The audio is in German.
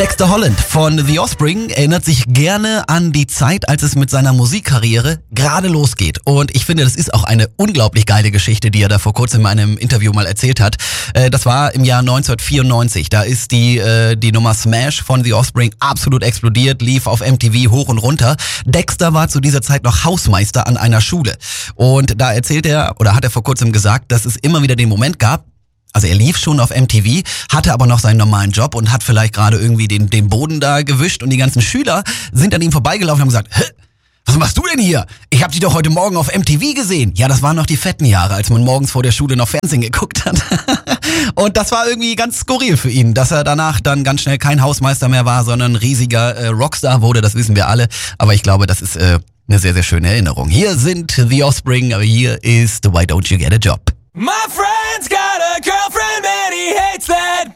Dexter Holland von The Offspring erinnert sich gerne an die Zeit, als es mit seiner Musikkarriere gerade losgeht. Und ich finde, das ist auch eine unglaublich geile Geschichte, die er da vor kurzem in einem Interview mal erzählt hat. Das war im Jahr 1994. Da ist die Nummer Smash von The Offspring absolut explodiert, lief auf MTV hoch und runter. Dexter war zu dieser Zeit noch Hausmeister an einer Schule. Und da erzählt er, oder hat er vor kurzem gesagt, dass es immer wieder den Moment gab, also er lief schon auf MTV, hatte aber noch seinen normalen Job und hat vielleicht gerade irgendwie den Boden da gewischt und die ganzen Schüler sind an ihm vorbeigelaufen und haben gesagt, hä? Was machst du denn hier? Ich hab dich doch heute Morgen auf MTV gesehen. Ja, das waren noch die fetten Jahre, als man morgens vor der Schule noch Fernsehen geguckt hat. Und das war irgendwie ganz skurril für ihn, dass er danach dann ganz schnell kein Hausmeister mehr war, sondern ein riesiger Rockstar wurde, das wissen wir alle. Aber ich glaube, das ist eine sehr, sehr schöne Erinnerung. Hier sind The Offspring, aber hier ist Why Don't You Get a Job? My friend's got a girlfriend and he hates that.